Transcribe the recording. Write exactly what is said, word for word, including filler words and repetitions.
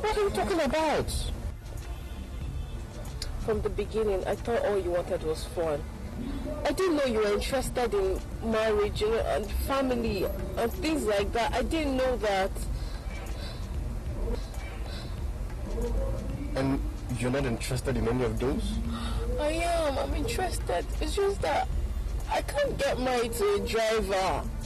What are you talking about? From the beginning, I thought all you wanted was fun. I didn't know you were interested in marriage, you know, and family and things like that. I didn't know that. And you're not interested in any of those? I am. I'm interested. It's just that I can't get married to a driver.